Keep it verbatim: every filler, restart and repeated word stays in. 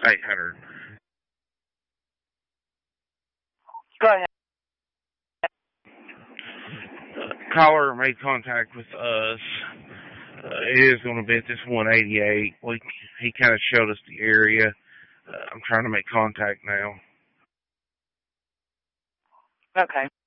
eight hundred. Go ahead. Uh, caller made contact with us. Uh, it is going to be at this one eighty-eight. We, he kind of showed us the area. Uh, I'm trying to make contact now. Okay.